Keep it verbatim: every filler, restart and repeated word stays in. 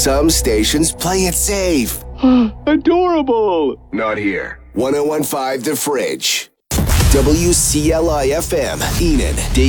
Some stations play it safe. Adorable! Not here. one oh one point five The Fridge. W C L I F M, Enid.